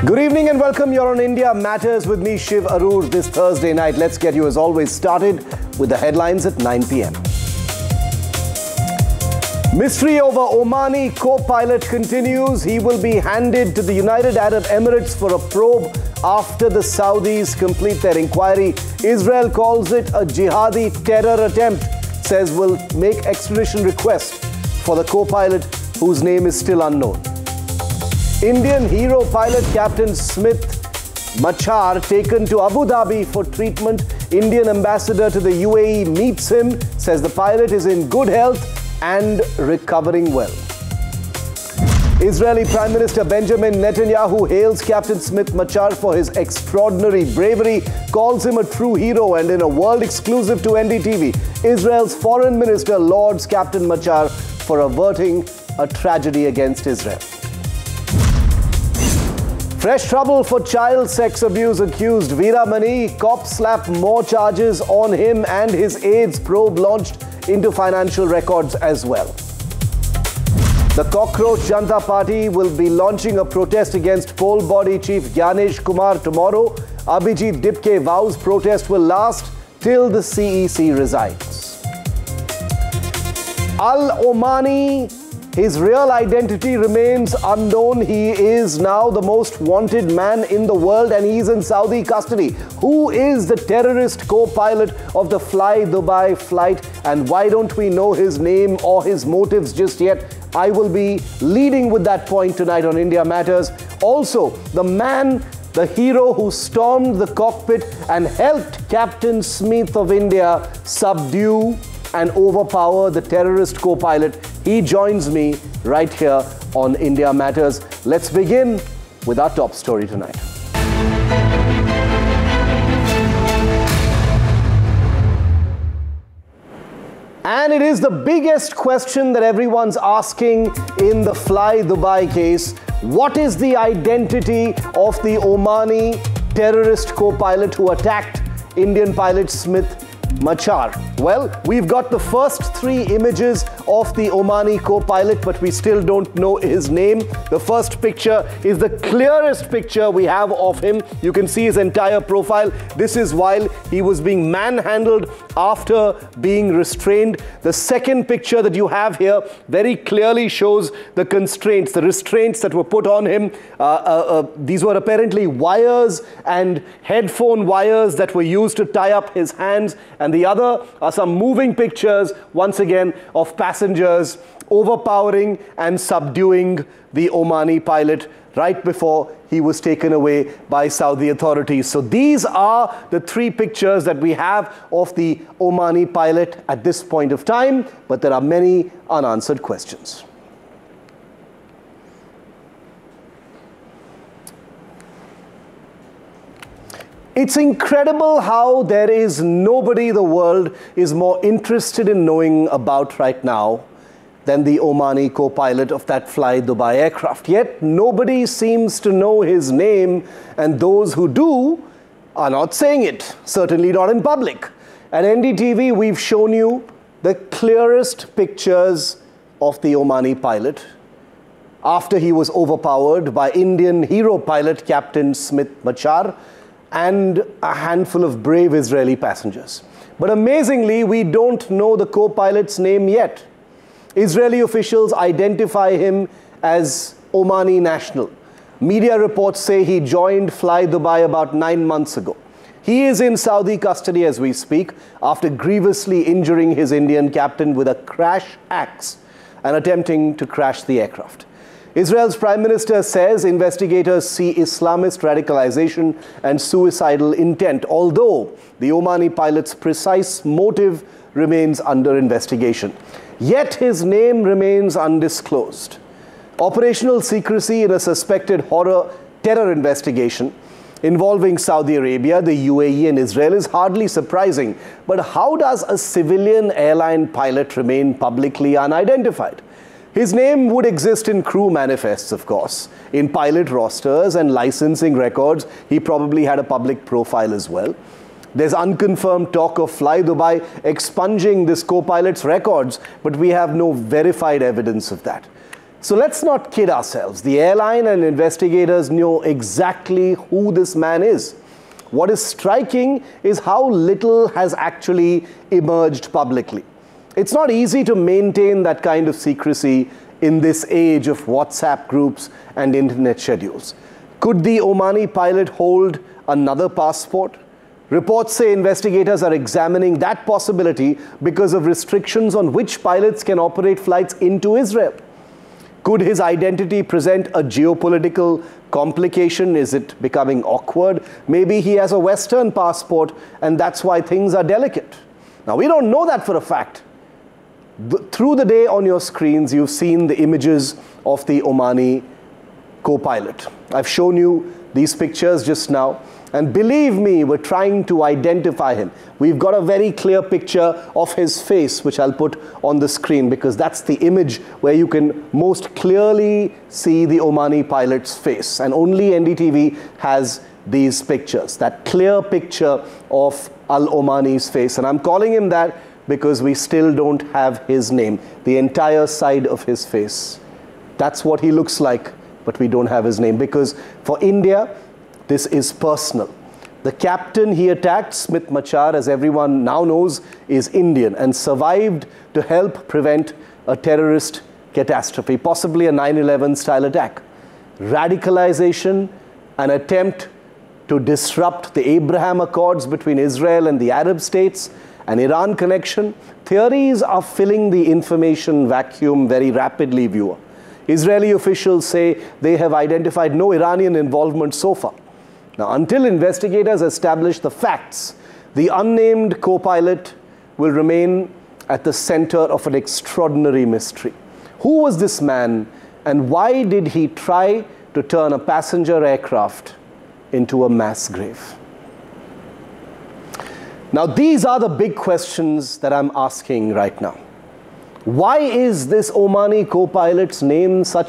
Good evening and welcome. You're on India Matters with me, Shiv Arur, this Thursday night. Let's get you, as always, started with the headlines at 9 p.m. Mystery over Omani co-pilot continues. He will be handed to the United Arab Emirates for a probe after the Saudis complete their inquiry. Israel calls it a jihadi terror attempt, says will make extradition request for the co-pilot whose name is still unknown. Indian hero pilot Captain Smith Machar taken to Abu Dhabi for treatment. Indian ambassador to the UAE meets him, says the pilot is in good health and recovering well. Israeli Prime Minister Benjamin Netanyahu hails Captain Smith Machar for his extraordinary bravery, calls him a true hero, and in a world exclusive to NDTV, Israel's Foreign Minister lauds Captain Machar for averting a tragedy against Israel. Fresh trouble for child sex abuse accused Veera Mani. Cops slap more charges on him and his aides. Probe launched into financial records as well. The Cockroach Janata Party will be launching a protest against poll body chief Gyanesh Kumar tomorrow. Abhijit Dipke vows protest will last till the CEC resigns. Al-Omani, his real identity remains unknown. He is now the most wanted man in the world and he's in Saudi custody. Who is the terrorist co-pilot of the Fly Dubai flight, and why don't we know his name or his motives just yet? I will be leading with that point tonight on India Matters. Also, the man, the hero who stormed the cockpit and helped Captain Smith of India subdue and overpower the terrorist co-pilot. He joins me right here on India Matters. Let's begin with our top story tonight. And it is the biggest question that everyone's asking in the Fly Dubai case. What is the identity of the Omani terrorist co-pilot who attacked Indian pilot Smith Machar? Well, we've got the first three images of the Omani co-pilot, but we still don't know his name. The first picture is the clearest picture we have of him. You can see his entire profile. This is while he was being manhandled after being restrained. The second picture that you have here very clearly shows the constraints, the restraints that were put on him. These were apparently wires and headphone wires that were used to tie up his hands. And the other are some moving pictures, once again, of passengers overpowering and subduing the Omani pilot right before he was taken away by Saudi authorities. So these are the three pictures that we have of the Omani pilot at this point of time, but there are many unanswered questions. It's incredible how there is nobody the world is more interested in knowing about right now than the Omani co-pilot of that Fly Dubai aircraft. Yet nobody seems to know his name, and those who do are not saying it, certainly not in public. At NDTV, we've shown you the clearest pictures of the Omani pilot after he was overpowered by Indian hero pilot Captain Smith Machar and a handful of brave Israeli passengers. But amazingly, we don't know the co-pilot's name yet. Israeli officials identify him as Omani national. Media reports say he joined Fly Dubai about 9 months ago. He is in Saudi custody as we speak after grievously injuring his Indian captain with a crash axe and attempting to crash the aircraft. Israel's Prime Minister says investigators see Islamist radicalization and suicidal intent, although the Omani pilot's precise motive remains under investigation. Yet his name remains undisclosed. Operational secrecy in a suspected terror investigation involving Saudi Arabia, the UAE and Israel is hardly surprising. But how does a civilian airline pilot remain publicly unidentified? His name would exist in crew manifests, of course, in pilot rosters and licensing records. He probably had a public profile as well. There's unconfirmed talk of Fly Dubai expunging this co-pilot's records, but we have no verified evidence of that. So let's not kid ourselves. The airline and investigators know exactly who this man is. What is striking is how little has actually emerged publicly. It's not easy to maintain that kind of secrecy in this age of WhatsApp groups and internet schedules. Could the Omani pilot hold another passport? Reports say investigators are examining that possibility because of restrictions on which pilots can operate flights into Israel. Could his identity present a geopolitical complication? Is it becoming awkward? Maybe he has a Western passport and that's why things are delicate. Now, we don't know that for a fact. Through the day on your screens, you've seen the images of the Omani co-pilot. I've shown you these pictures just now. And believe me, we're trying to identify him. We've got a very clear picture of his face, which I'll put on the screen because that's the image where you can most clearly see the Omani pilot's face. And only NDTV has these pictures, that clear picture of Al Omani's face. And I'm calling him that because we still don't have his name, the entire side of his face. That's what he looks like, but we don't have his name because for India, this is personal. The captain he attacked, Smith Machar, as everyone now knows, is Indian and survived to help prevent a terrorist catastrophe, possibly a 9/11 style attack. Radicalization, an attempt to disrupt the Abraham Accords between Israel and the Arab states, an Iran connection. Theories are filling the information vacuum very rapidly, viewer. Israeli officials say they have identified no Iranian involvement so far. Now, until investigators establish the facts, the unnamed co-pilot will remain at the center of an extraordinary mystery. Who was this man and why did he try to turn a passenger aircraft into a mass grave? Now, these are the big questions that I'm asking right now. Why is this Omani co-pilot's name such